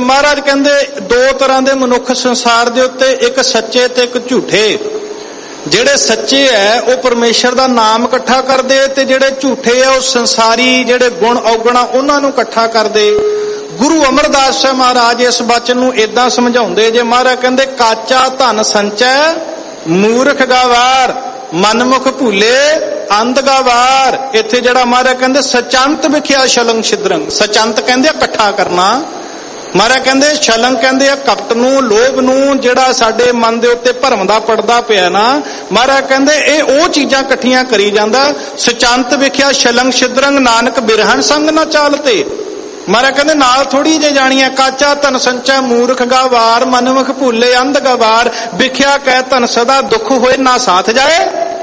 महाराज कहंदे दो तरह के मनुख संसार दे उत्ते, एक सच्चे ते एक झूठे। जेड़े सच्चे है वो परमेश्वर दा नाम इकट्ठा करदे, ते जेड़े झूठे है वो संसारी जेड़े गुण अवगुण उन्हां नूं इकट्ठा करदे। गुरु अमरदास साहब महाराज इस वचन नूं इदां समझाउंदे जे। महाराज कहंदे काचा धन संचै मूर्ख गवार, मनमुख भूले अंध गवार। इत्थे जेड़ा महाराज कहंदे सचंत विख्या छलंग छिद्रंग, सचंत कहंदे इकट्ठा करना। महाराज कहंदे छलंग कहंदे कपट नूं लोभ नूं जेड़ा साडे मन दे उत्ते भरम दा पड़दा पिया ना, महाराज कहंदे ए ओ चीजां इकट्ठियां करी जांदा। सचंत विख्या छलंग छिद्रंग नानक बिरहन संग ना चालते। महाराज कहंदे नाल थोड़ी जे जानिया काचा धन संचै मूर्ख गवार, मनमुख भूले अंध गवार। विख्या कह धन सदा दुख होए, ना साथ जाए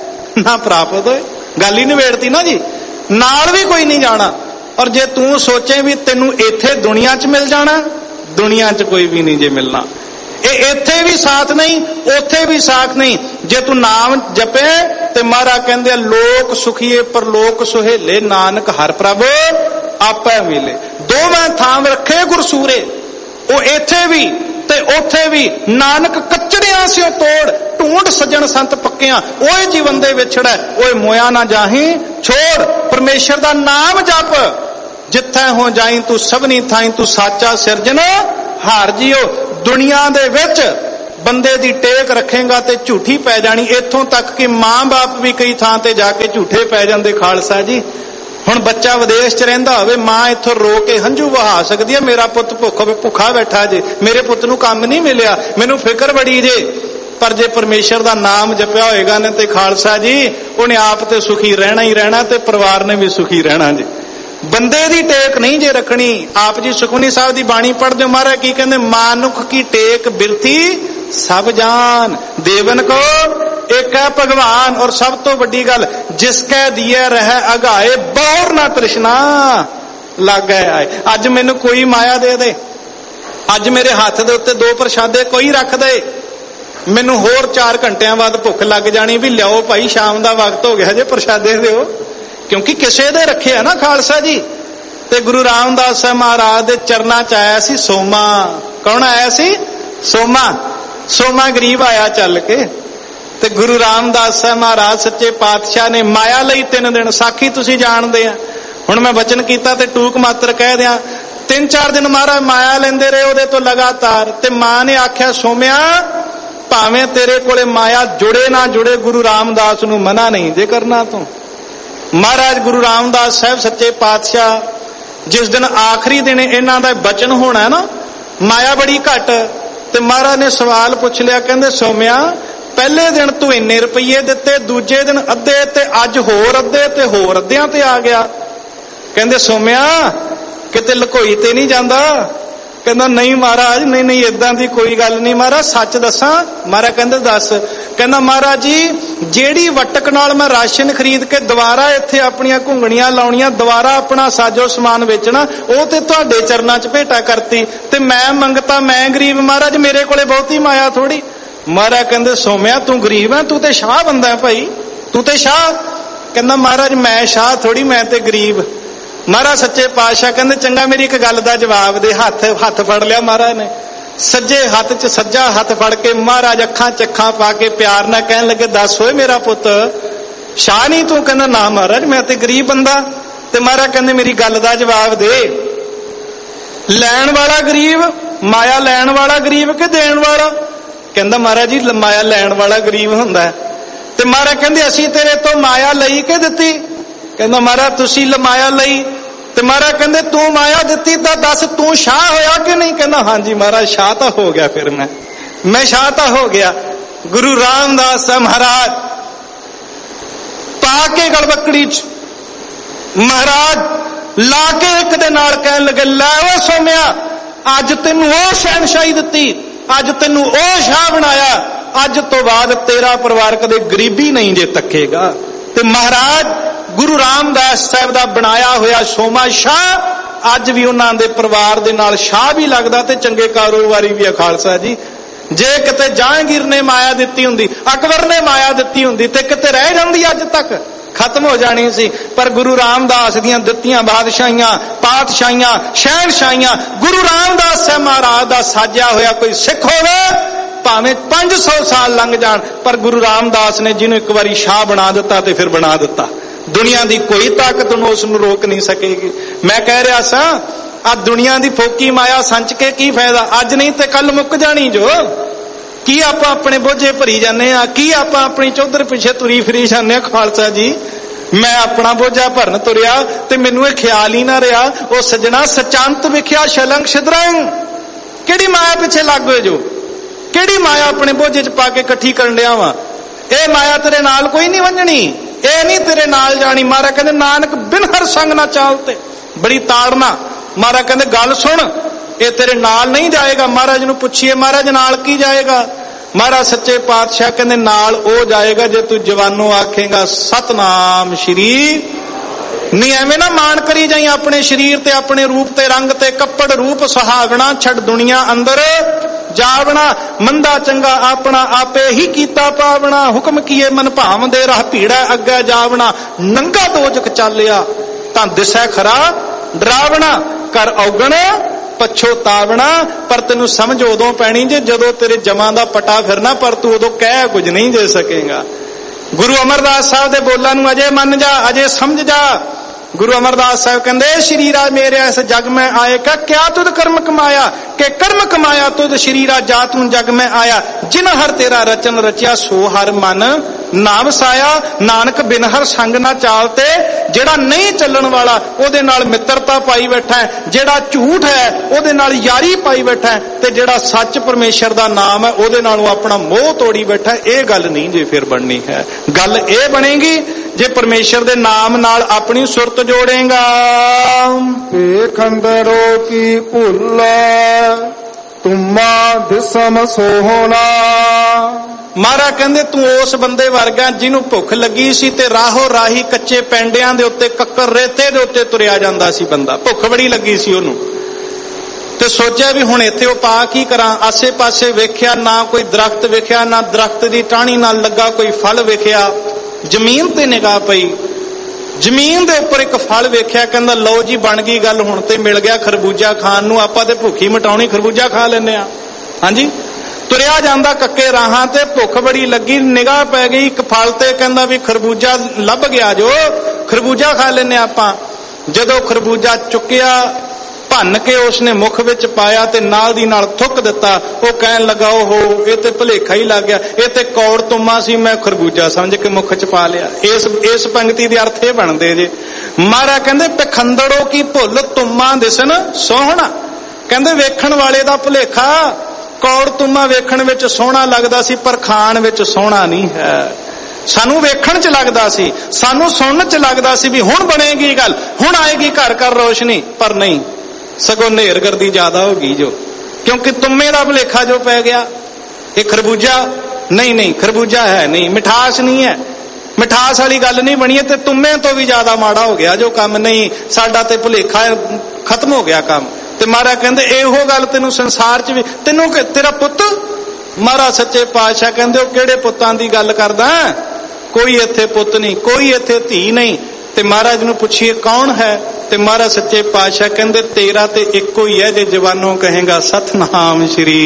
ना प्राप्त होए। गल ही निबेड़ती ना जी, नाल भी कोई नहीं जाना। और जे तू सोचे भी तेनू इत्थे दुनिया च मिल जाना, दुनिया च कोई भी नहीं जे मिलना। इत्थे भी साथ नहीं, उथे भी साथ नहीं। जे तू नाम जपे ते महाराज कहंदे लोक सुखीए परलोक सुहेले, नानक हर प्रभ आपे मिले। दोवें थां रखे गुरसूरे, ओ इत्थे भी ते उथे भी। नानक कच्चड़ियां सिओ तोड़, ढूंढ सज्जण संत पक्कियां। ओए जीवन दे विछड़ा, ओए मोया ना जाही छोड़। परमेश्वर दा नाम जप, जिथे हो जाई तू सबनी थाई, तू साचा सिरजन हार जियो। दुनिया दे विच बंदे दी टेक रखेगा ते झूठी पै जानी। इत्थों तक कि मां बाप भी कई थां ते जाके झूठे पै जांदे। खालसा जी हुण बच्चा विदेश च रहिंदा होवे, मां इत्थों रो के हंझू वहा सकदी है, मेरा पुत्त भुखा बैठा जे, मेरे पुत्त नूं काम नहीं मिलिया, मैनूं फिकर बड़ी जे। पर जे परमेश्वर दा नाम जपिया होएगा ने ते खालसा जी उन्हें आप ते सुखी रहना ही रहना, ते परिवार ने भी सुखी रहना जी। बंदे दी टेक नहीं जे रखनी। आप जी सुखमनी साहब दी बाणी पढ़दे हो, महाराज की कहंदे मानुख की टेक बिरथी सब जान, देवन को एक है भगवान। और सब तो बड़ी गल जिसकै दिए रह अगाए, बौर ना तृष्णा लागे आए। अज मैनू कोई माया दे दे, अज मेरे हाथ दे उत्ते दो प्रशादे कोई रख दे, मैनू होर 4 घंटियां बाद भुख लग जानी भी लियाओ भाई शाम दा वक्त हो गया जे प्रशादे दिओ, क्योंकि किसे दे रखे है ना खालसा जी। ते गुरु रामदास साहब महाराज दे चरना च आया सी सोमा। कौन आया सी? सोमा। सोमा गरीब आया चल के, ते गुरु रामदास साहब महाराज सच्चे पातशाह ने माया लई 3 दिन, साखी तुसी जानदे आ। हुण मैं वचन कीता ते टूक मात्र कह दियां, 3-4 दिन महाराज माया लेंदे रहे ओदे तो लगातार। ते मां ने आख्या सोमिया भावें तेरे कोले माया जुड़े ना जुड़े, गुरु रामदास नूं मना नहीं जे करना तू। महाराज गुरु रामदास साहब सच्चे पातशाह जिस दिन आखिरी दिन इन्हां दा बचन होना है ना, माया बड़ी घट, ते महाराज ने सवाल पूछ लिया, कहंदे सोमिया पहले दिन तू इन्ने रुपये दिते, दूजे दिन अद्धे, ते अज होर अद्धे, ते होर अद्धियां ते आ गया। कहंदे सोमिया किते लकोई ते नहीं जांदा? कहंदा नहीं महाराज, नहीं इदां दी कोई गल नहीं महाराज, सच दसां? महाराज कहंदे दस। कहंदा महाराज जी जेड़ी वटक नाल मैं राशन खरीद के दोबारा इत्थे अपनियां घुंगणियां लाउणियां, दोबारा अपना साजो समान वेचना, ओ ते तुहाडे चरनां च भेटा करती, ते मैं मंगता मैं गरीब महाराज, मेरे कोले बहुती माया थोड़ी। महाराज कहंदे सोमिया तू गरीब है, तू ते शाह बंदा है भाई, तू ते शाह। कहंदा महाराज मैं शाह थोड़ी, मैं ते गरीब। महाराज सच्चे पातशाह कहंदे चंगा मेरी एक गल दा जवाब दे। हथ फड़ लिया महाराज ने, सज्जे हाथ च सज्जा हाथ फड़ के महाराज अखां च अखां पा के प्यार नाल कहन लगे, दस होए मेरा पुत शाह नहीं तू? कहंदा ना महाराज मैं ते गरीब बंदा। ते महाराज कहंदे मेरी गल दा जवाब दे, लैण वाला गरीब, माया लैण वाला गरीब के देण वाला? कहंदा महाराज जी माया लैण वाला गरीब हुंदा है। ते महाराज कहंदे असीं तेरे तो माया लई के दित्ती? कहंदा महाराज तुसीं माया लई, ते महाराज कहंदे तू माया दित्ती तां दस तू शाह होया कि नहीं? कहंदा हां जी महाराज शाह तां हो गया, फिर मैं शाह तां हो गया। गुरु रामदास महाराज पा के गलबकड़ी महाराज ला के एक दे नाल कहन लगे, लै ओ सोमिया अज तेनू ओ शहनशाही दित्ती, अज तेनू ओ शाह बनाया, अज तो बाद तेरा परिवार कदे गरीबी नहीं जे तकेगा। ते महाराज गुरु रामदास साहब दा बनाया होया सोमा शाह अज भी उन्हां दे परिवार दे नाल शाह भी लगदा ते चंगे कारोबारी भी है खालसा जी। जे किते जहांगीर ने माया दित्ती हुंदी, अकबर ने माया दित्ती हुंदी, ते किते रह जांदी अज तक? खत्म हो जानी सी। पर गुरु रामदास दियां दित्तियां बादशाहियां, पातशाहियां, शहनशाहियां, गुरु रामदास साहब महाराज दा साजिया होया कोई सिख होवे भावें 500 साल लंघ जाण, पर गुरु रामदास ने जिन्हों एक बारी शाह बना दिता ते फिर बना दिता। दुनिया की कोई ताकत उसनूं रोक नहीं सकेगी। मैं कह रहा सा आ दुनिया की फोकी माया संच के की फायदा, अज नहीं ते कल मुक जानी जो। की आपां अपने बोझे भरी जाने आ, की आपां अपनी चौधर पिछे तुरी फिरी जाने। खालसा जी मैं अपना बोझा भरन तुरिया ते मैनूं इह ख्याल ही ना रहा, ओ सजना सचंत विख्या शलंग छिद्रंग। किहड़ी माया पिछे लग गए जो, किहड़ी माया अपने बोझे च पा के इकट्ठी करन डिया वा। ए माया तेरे नाल कोई नहीं वंजनी, ए नहीं तेरे नाल जानी। महाराज कहंदे नानक बिन हर संग ना चालते। बड़ी ताड़ना। महाराज कहंदे गल सुन, ये तेरे नाल नहीं जाएगा। महाराज नूं पुछिए महाराज नाल की जाएगा? महाराज सच्चे पातशाह कहंदे नाल ओ जाएगा जे तू जवानों आखेगा सतनाम श्री। नहीं एवें ना मान करी जाई अपने शरीर ते, अपने रूप ते, रंग ते, कपड़ रूप सुहागना छड़ दुनिया अंदर जावना। मंदा चंगा अपना आपे ही कीता पावना, हुक्म किए मन भाव दे राह भीड़ा अगे जावना। नंगा दोजक चालिया तां दिसै खरा डरावना, कर औगण पछोतावना। पर तेनू समझ उदों पैनी जे जदों तेरे जमां दा पटा फिरना, पर तू उदों कह कुछ नहीं दे सकेगा। गुरु अमरदास साहब दे बोलां नूं अजे मन जा, अजे समझ जा। गुरु अमरदास साहब कहंदे शरीरा मेरे इस जग में आए का क्या तुद कर्म कमाया, के कर्म कमाया तुद शरीरा जा तू जग में आया। जिन हर तेरा रचन रचिया सो हर मन ना वसाया। नानक बिन हर संग ना चालते। जेड़ा नहीं चलण वाला ओदे नाल मित्रता पाई बैठा है, जेड़ा झूठ है ओदे नाल यारी पाई बैठा है, ते जेड़ा सच परमेश्वर दा नाम है ओदे नाल अपना मोह तोड़ी बैठा है। ये गल नहीं जे फिर बननी है। गल ये बनेगी जे परमेश्वर दे नाम नाल अपनी सुरत जोड़ेगा। खंडरो की भुल तुमा दिसम सोहना। महाराज कहंदे तू उस बंदे वर्गा जिन्हों भुख लगी सी ते राहो राही कच्चे पैंडियां दे उत्ते कक्कर रेते दे उत्ते तुरिया जांदा सी। बंदा भुख बड़ी लगी सी ओनू ते सोचा भी हुण इत्थे ओ पा की करां। आसे पासे वेख्या ना कोई दरख्त वेख्या, ना दरख्त दी टाहणी नाल लगा कोई फल वेख्या। जमीन ते निगाह पई, जमीन दे उपर एक फल वेख्या। कहंदा लो जी बन गई गल, हुण ते मिल गया खरबूजा खाण नूं। आपां ते भुखी मिटाउणी खरबूजा खा लैंदे आ। हां जी तुरिया जांदा कक्के राहां ते भुख बड़ी लगी, निगाह पै गई एक फल ते। कहंदा भी खरबूजा लभ गया जो, खरबूजा खा लैंदे आपां। जदों खरबूजा चुकिया भन के उसने मुख विच पाया ते नाल दी नाल थुक दिता। वो कहन लगा ओहो ये ते भुलेखा ही लग गया, ये ते कौड़ तुमा सी, मैं खरबूजा समझ के मुख च पा लिया। इस पंक्ति दे अर्थ ये बनदे जे। महाराज कहंदे पखंदड़ों की भुल तुमा दिसन सोहना। कहंदे वेखण वाले दा भुलेखा, कौड़ तुमा वेखण विच सोहना लगदा सी पर खाण विच सोहना नहीं है। सानू वेखण च लगदा सी, सानू सुनन च लगदा सी भी हुण बनेगी गल, हुण आएगी घर घर रोशनी, पर नहीं सगों नेरगर्दी ज्यादा होगी जो, क्योंकि तुम्मे दा भुलेखा जो पै गया। ये खरबूजा नहीं खरबूजा है नहीं, मिठास नहीं है, मिठास वाली गल नहीं बनी है। ते तुम्मे तो भी ज्यादा माड़ा हो गया जो काम नहीं, साडा ते भुलेखा खत्म हो गया काम। ते महाराज कहंदे एहो गल तेनू संसार च भी तेनू तेरा पुत्त। महाराज सच्चे पातशाह कहंदे ओ किहड़े पुत्तां दी गल करदा? कोई इत्थे पुत्त नहीं, कोई इत्थे धी नहीं। ते महाराज नूं पुछिए कौन है? ते महाराज सच्चे पातशाह कहंदे तेरा ते इक्को ही है जे जवानों कहेगा सतनाम श्री।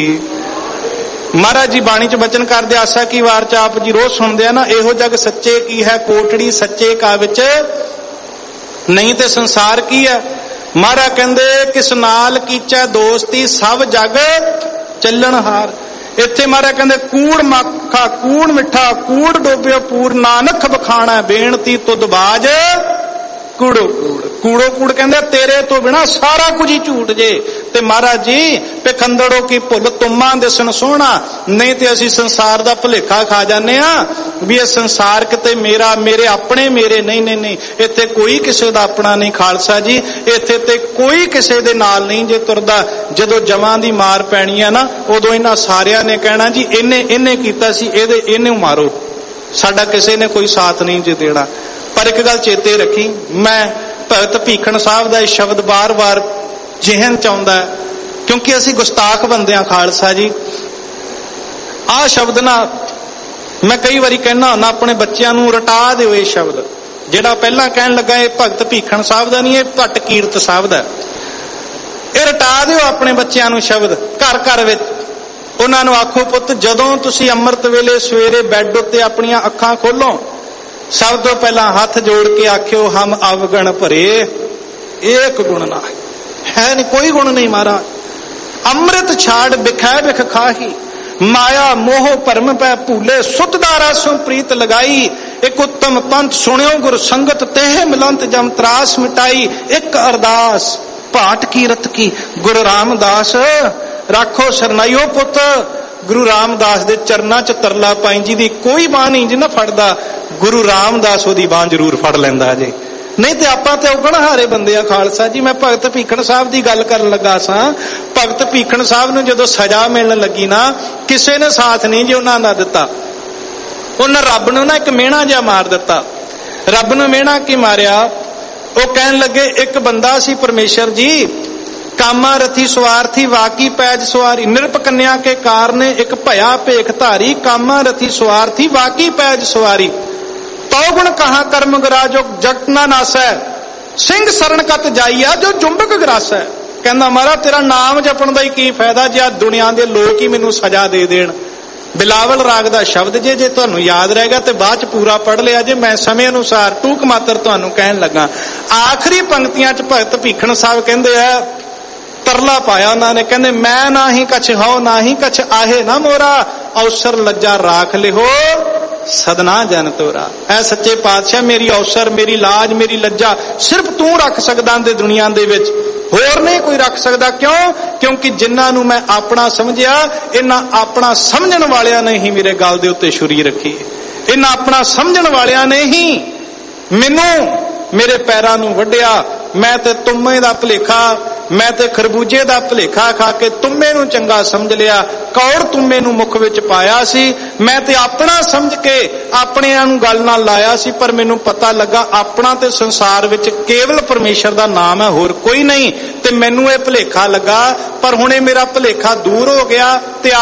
महाराज जी बाणी च बचन करदे आसा की वार च आप जी रोज सुनदे आ ना, एहो जग सच्चे की है कोटड़ी सच्चे का विच नहीं ते संसार की है। महाराज कहंदे किस नाल कीचै दोस्ती सब जग ਚੱਲਣ ਹਾਰ। ਇੱਥੇ ਮਹਾਰਾਜ ਕਹਿੰਦੇ ਕੂੜ ਮੱਖਾ ਕੂੜ ਮਿੱਠਾ ਕੂੜ ਡੋਬਿਓ ਪੂਰ ਨਾਨਕ ਬਖਾਣਾ ਬੇਨਤੀ ਤੁਧ ਬਾਜ ਕੂੜੋ ਕੂੜ। ਕੂੜੋ ਕੂੜ ਕਹਿੰਦੇ ਤੇਰੇ ਤੋਂ ਬਿਨਾ ਸਾਰਾ ਕੁਝ ਹੀ ਝੂਠ ਜੇ। ਤੇ ਮਹਾਰਾਜ ਜੀ ਪਖੰਦੜੋ ਕੀ ਭੁੱਲ ਤੁਮਾਂ ਦਿਸਣ ਸੋਹਣਾ, ਨਹੀਂ ਤੇ ਅਸੀਂ ਸੰਸਾਰ ਦਾ ਭੁਲੇਖਾ ਖਾ ਜਾਂਦੇ ਆ ਵੀ ਇਹ ਸੰਸਾਰ ਕਿਤੇ ਮੇਰਾ ਮੇਰੇ ਆਪਣੇ ਮੇਰੇ ਨਹੀਂ। ਇੱਥੇ ਕੋਈ ਕਿਸੇ ਦਾ ਆਪਣਾ ਨਹੀਂ ਖਾਲਸਾ ਜੀ, ਇੱਥੇ ਤੇ ਕੋਈ ਕਿਸੇ ਦੇ ਨਾਲ ਨਹੀਂ ਜੇ ਤੁਰਦਾ। ਜਦੋਂ ਜਮਾਂ ਦੀ ਮਾਰ ਪੈਣੀ ਆ ਨਾ, ਉਦੋਂ ਇਹਨਾਂ ਸਾਰਿਆਂ ਨੇ ਕਹਿਣਾ ਜੀ ਇਹਨੇ ਕੀਤਾ ਸੀ, ਇਹਨੂੰ ਮਾਰੋ, ਸਾਡਾ ਕਿਸੇ ਨੇ ਕੋਈ ਸਾਥ ਨਹੀਂ ਜੇ ਦੇਣਾ। ਪਰ ਇੱਕ ਗੱਲ ਚੇਤੇ ਰੱਖੀ, ਮੈਂ ਭਗਤ ਭੀਖਣ ਸਾਹਿਬ ਦਾ ਇਹ ਸ਼ਬਦ ਬਾਰ-ਬਾਰ ਜਿਹਨ ਚ ਆਉਂਦਾ, ਕਿਉਂਕਿ ਅਸੀਂ ਗੁਸਤਾਖ ਬੰਦੇ ਆ ਖਾਲਸਾ ਜੀ। ਆਹ ਸ਼ਬਦ ਨਾ ਮੈਂ ਕਈ ਵਾਰੀ ਕਹਿਣਾ ਹੁੰਦਾ ਆਪਣੇ ਬੱਚਿਆਂ ਨੂੰ, ਰਟਾ ਦਿਓ ਇਹ ਸ਼ਬਦ। ਜਿਹੜਾ ਪਹਿਲਾਂ ਕਹਿਣ ਲੱਗਾ ਇਹ ਭਗਤ ਭੀਖਣ ਸਾਹਿਬ ਦਾ ਨਹੀਂ, ਇਹ ਭੱਟ ਕੀਰਤ ਸਾਹਿਬ ਦਾ। ਇਹ ਰਟਾ ਦਿਓ ਆਪਣੇ ਬੱਚਿਆਂ ਨੂੰ ਸ਼ਬਦ ਘਰ ਘਰ ਵਿੱਚ। ਉਹਨਾਂ ਨੂੰ ਆਖੋ, ਪੁੱਤ ਜਦੋਂ ਤੁਸੀਂ ਅੰਮ੍ਰਿਤ ਵੇਲੇ ਸਵੇਰੇ ਬੈੱਡ ਉੱਤੇ ਆਪਣੀਆਂ ਅੱਖਾਂ ਖੋਲੋ, ਸਭ ਤੋਂ ਪਹਿਲਾਂ ਹੱਥ ਜੋੜ ਕੇ ਆਖਿਓ, ਹਮ ਅਵਗਣ ਭਰੇ ਏਕ ਗੁਣ ਨਾ ਹੈ। ਨਹੀਂ ਕੋਈ ਗੁਣ ਨਹੀਂ ਮਾਰਾ। ਅੰਮ੍ਰਿਤ ਛਾੜ ਬਿਖੈ ਬਿਖ ਖਾਹੀ, ਮਾਇਆ ਮੋਹ ਭਰਮ ਪੈ ਭੂਲੇ, ਸੁਤਦਾ ਰਸੋਂ ਪ੍ਰੀਤ ਲਗਾਈ। ਇੱਕ ਉੱਤਮ ਪੰਥ ਸੁਣਿਓ ਗੁਰ ਸੰਗਤ, ਤੇਹ ਮਿਲੰਤ ਜਮ ਤਰਾਸ ਮਿਟਾਈ। ਇੱਕ ਅਰਦਾਸ ਭਾਟ ਕੀ ਰਤ ਕੀ, ਗੁਰੂ ਰਾਮਦਾਸ ਰਾਖੋ ਸਰਨਾਈਓ। ਪੁੱਤ ਗੁਰੂ ਰਾਮਦਾਸ ਦੇ ਚਰਨਾਂ 'ਚ ਤਰਲਾ ਪਾਈ, ਜਿਹਦੀ ਕੋਈ ਬਾਂਹ ਨਹੀਂ ਜਿਹਨਾਂ ਫੜਦਾ, ਗੁਰੂ ਰਾਮਦਾਸ ਉਹਦੀ ਬਾਂਹ ਜ਼ਰੂਰ ਫੜ ਲੈਂਦਾ ਜੇ। ਨਹੀਂ ਤੇ ਆਪਾਂ ਤੇ ਔਗਣਹਾਰੇ ਬੰਦੇ ਆ ਖਾਲਸਾ ਜੀ। ਮੈਂ ਭਗਤ ਭੀਖਣ ਸਾਹਿਬ ਦੀ ਗੱਲ ਕਰਨ ਲੱਗਾ ਸਾਂ। ਭਗਤ ਭੀਖਣ ਸਾਹਿਬ ਨੂੰ ਜਦੋਂ ਸਜ਼ਾ ਮਿਲਣ ਲੱਗੀ ਨਾ, ਕਿਸੇ ਨੇ ਸਾਥ ਨਹੀਂ ਜੀ ਉਹਨਾਂ ਦਾ ਦਿੱਤਾ। ਉਹਨਾਂ ਰੱਬ ਨੂੰ ਨਾ ਇੱਕ ਮਿਹਣਾ ਜਿਹਾ ਮਾਰ ਦਿੱਤਾ। ਰੱਬ ਨੂੰ ਮਿਹਣਾ ਕੀ ਮਾਰਿਆ? ਉਹ ਕਹਿਣ ਲੱਗੇ, ਇੱਕ ਬੰਦਾ ਸੀ ਪਰਮੇਸ਼ਰ ਜੀ, ਕਾਮਾ ਰਥੀ ਸਵਾਰਥੀ ਵਾਕੀ ਪੈਜ ਸਵਾਰੀ, ਨਿਰਪ ਕੰਨਿਆ ਕੇ ਕਾਰਨੇ ਇੱਕ ਭਇਆ ਭੇਖ ਧਾਰੀ। ਕਾਮਾ ਰਥੀ ਸਵਾਰਥੀ ਵਾਕੀ ਪੈਜ ਸਵਾਰੀ, ਤਉ ਗੁਣ ਕਹਾ ਕਰਮ ਗਰਾਜੋ ਜਗਤ ਨਾ ਨਾਸੈ। ਸਿੰਘ ਸਰਣ ਕਤ ਜਾਈਆ ਜੋ ਚੁੰਬਕ ਗਰਾਸੈ। ਕਹਿੰਦਾ ਮਹਾਰਾਜ ਤੇਰਾ ਨਾਮ ਜਪਣ ਦਾ ਹੀ ਕੀ ਫਾਇਦਾ ਜੇ ਆ ਦੁਨੀਆ ਦੇ ਲੋਕ ਹੀ ਮੈਨੂੰ ਸਜ਼ਾ ਦੇ ਦੇਣ। ਬਿਲਾਵਲ ਰਾਗ ਦਾ ਸ਼ਬਦ ਜੇ ਤੁਹਾਨੂੰ ਯਾਦ ਰਹੇਗਾ ਤੇ ਬਾਅਦ ਚ ਪੂਰਾ ਪੜ੍ਹ ਲਿਆ ਜੇ। ਮੈਂ ਸਮੇਂ ਅਨੁਸਾਰ ਟੂਕ ਮਾਤਰ ਤੁਹਾਨੂੰ ਕਹਿਣ ਲੱਗਾ। ਆਖਰੀ ਪੰਕਤੀਆਂ ਚ ਭਗਤ ਭੀਖਣ ਸਾਹਿਬ ਕਹਿੰਦੇ ਆ, ਤਰਲਾ ਪਾਇਆ ਉਹਨਾਂ ਨੇ, ਕਹਿੰਦੇ ਮੈਂ ਨਾ ਹੀ ਕਛ ਹੋ ਨਾ ਹੀ ਕਛ ਆਹੇ ਨਾ ਮੋਰਾ, ਅਵਸਰ ਲੱਜਾ ਰਾਖ ਲਿਹੋ ਸਦਨਾ ਜਨ ਤੋਰਾ। ਐ ਸੱਚੇ ਪਾਤਸ਼ਾਹ ਮੇਰੀ ਅਵਸਰ, ਮੇਰੀ ਲਾਜ, ਮੇਰੀ ਲੱਜਾ ਸਿਰਫ ਤੂੰ ਰੱਖ ਸਕਦਾ ਤੇ ਦੁਨੀਆ ਦੇ ਵਿੱਚ ਹੋਰ ਨਹੀਂ ਕੋਈ ਰੱਖ ਸਕਦਾ। ਕਿਉਂ? ਕਿਉਂਕਿ ਜਿਨ੍ਹਾਂ ਨੂੰ ਮੈਂ ਆਪਣਾ ਸਮਝਿਆ, ਇਹਨਾਂ ਆਪਣਾ ਸਮਝਣ ਵਾਲਿਆਂ ਨੇ ਹੀ ਮੇਰੇ ਗਲ ਦੇ ਉੱਤੇ ਛੁਰੀ ਰੱਖੀ। ਇਹਨਾਂ ਆਪਣਾ ਸਮਝਣ ਵਾਲਿਆਂ ਨੇ ਹੀ ਮੈਨੂੰ ਮੇਰੇ ਪੈਰਾਂ ਨੂੰ ਵੱਢਿਆ। ਮੈਂ ਤੇ ਤੁੰਮੇ ਦਾ ਭੁਲੇਖਾ, ਮੈਂ ਤੇ ਖਰਬੂਜੇ ਦਾ ਭੁਲੇਖਾ ਖਾ ਕੇ ਤੁੰਮੇ ਨੂੰ ਚੰਗਾ ਸਮਝ ਲਿਆ, ਕੌੜ ਤੁੰਮੇ ਨੂੰ ਮੁਖ ਵਿੱਚ ਪਾਇਆ ਸੀ। ਮੈਂ ਤੇ ਆਪਣਾ ਸਮਝ ਕੇ ਆਪਣਿਆਂ ਨੂੰ ਗੱਲ ਨਾਲ ਲਾਇਆ ਸੀ, ਪਰ ਮੈਨੂੰ ਪਤਾ ਲੱਗਾ ਆਪਣਾ ਤੇ ਸੰਸਾਰ ਵਿੱਚ ਕੇਵਲ ਪਰਮੇਸ਼ਰ ਦਾ ਨਾਮ ਹੈ, ਹੋਰ ਕੋਈ ਨਹੀਂ। ਤੇ ਮੈਨੂੰ ਇਹ ਭੁਲੇਖਾ ਲੱਗਾ, ਪਰ ਹੁਣ ਇਹ ਮੇਰਾ ਭੁਲੇਖਾ ਦੂਰ ਹੋ ਗਿਆ ਤੇ